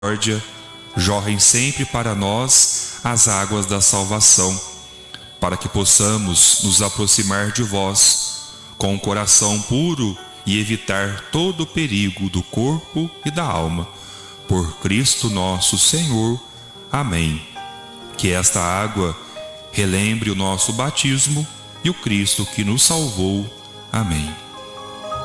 misericórdia, jorrem sempre para nós as águas da salvação, para que possamos nos aproximar de vós com um coração puro e evitar todo o perigo do corpo e da alma. Por Cristo nosso Senhor. Amém. Que esta água relembre o nosso batismo e o Cristo que nos salvou. Amém.